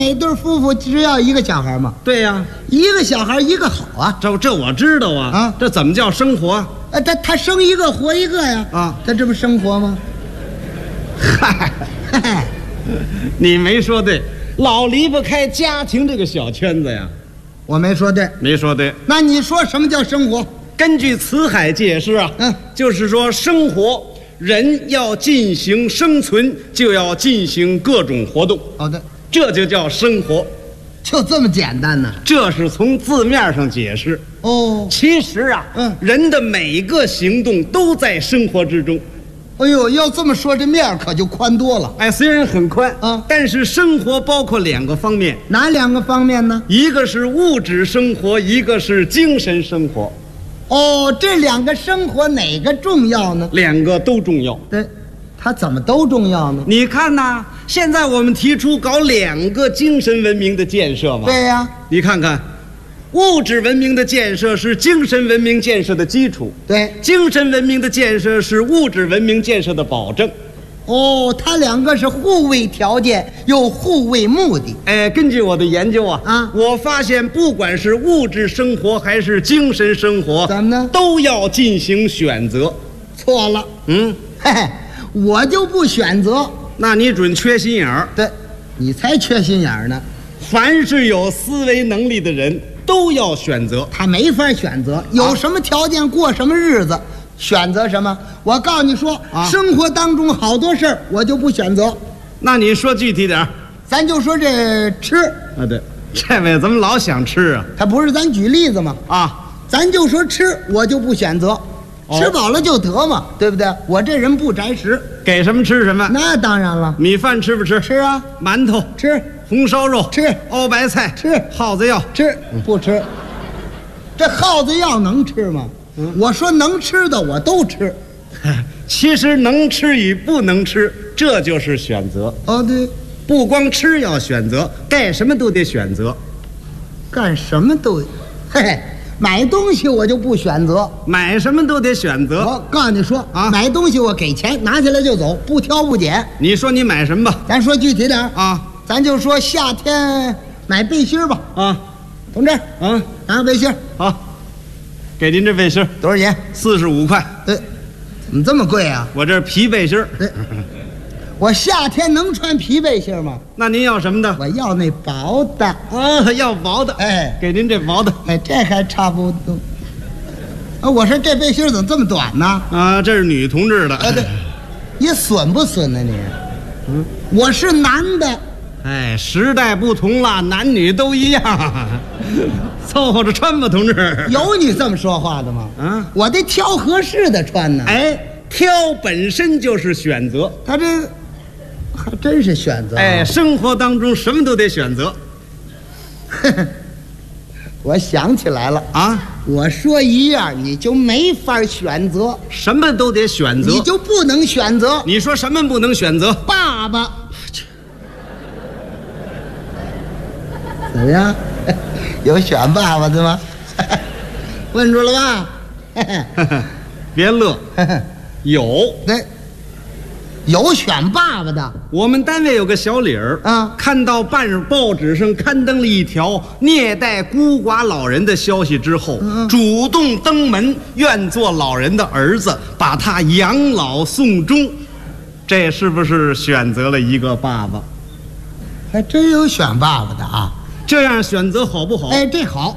每对夫妇只要一个小孩嘛？ 对呀， 一个小孩一个好啊。 这我知道啊。 啊， 这怎么叫生活啊？ 他生一个活一个呀。 啊， 他这不生活吗？ 嗨，你没说对，老离不开家庭这个小圈子呀。 我没说对。 没说对。 那你说什么叫生活？ 根据辞海解释啊，就是说生活，人要进行生存，就要进行各种活动。 好的， 这就叫生活， 就这么简单呢？ 这是从字面上解释。 哦， 其实啊，人的每个行动都在生活之中。 哎呦，要这么说，这面可就宽多了。 哎，虽然很宽啊， 但是生活包括两个方面。 哪两个方面呢？ 一个是物质生活，一个是精神生活。 哦，这两个生活哪个重要呢？ 两个都重要。 对，它怎么都重要呢？ 你看呐，现在我们提出搞两个精神文明的建设嘛。 对呀， 你看看，物质文明的建设是精神文明建设的基础。 对， 精神文明的建设是物质文明建设的保证。 哦，它两个是互为条件又互为目的。 哎，根据我的研究啊，我发现不管是物质生活还是精神生活， 怎么呢？ 都要进行选择。 错了，嘿嘿，我就不选择。 那你准缺心眼儿。 对，你才缺心眼儿呢。 凡是有思维能力的人都要选择。 他没法选择，有什么条件过什么日子，选择什么？我告诉你说，生活当中好多事儿我就不选择。 那你说具体点儿。 咱就说这吃啊，对，这位怎么老想吃啊？ 他不是咱举例子吗？咱就说吃，我就不选择，吃饱了就得嘛，对不对？我这人不择食， 给什么吃什么。 那当然了。 米饭吃不吃？ 吃啊。 馒头吃。 红烧肉吃。 熬白菜吃。 耗子药吃。不吃。这耗子药能吃吗？我说能吃的我都吃。 其实能吃与不能吃，这就是选择。 哦，对， 不光吃要选择，干什么都得选择。 干什么都，嘿嘿，买东西我就不选择， 买什么都得选择。 我告诉你说买东西我给钱拿起来就走，不挑不拣。 你说你买什么吧？ 咱说具体点咱就说夏天买背心吧。同志，拿个背心。 好，给您这背心多少钱 ？45块。 对，怎么这么贵啊？ 我这皮背心。 对，我夏天能穿皮背心吗？ 那您要什么的？ 我要那薄的。 要薄的。 哎， 给您这薄的。 哎，这还差不多。我说这背心怎么这么短呢？ 这是女同志的。 对，你损不损呢你？我是男的。 哎，时代不同了，男女都一样，凑合着穿吧，同志。 有你这么说话的吗？我得挑合适的穿呢。 哎，挑本身就是选择， 他这还真是选择。 哎，生活当中什么都得选择。 我想起来了我说一样你就没法选择， 什么都得选择， 你就不能选择。 你说什么不能选择？ 爸爸。怎么样？有选爸爸的吗？问住了吧？ 别乐，有。 对，有选爸爸的。 我们单位有个小李儿看到报纸上刊登了一条虐待孤寡老人的消息之后，主动登门愿做老人的儿子，把他养老送终。这是不是选择了一个爸爸？ 还真有选爸爸的啊！ 这样选择好不好？ 哎，这好。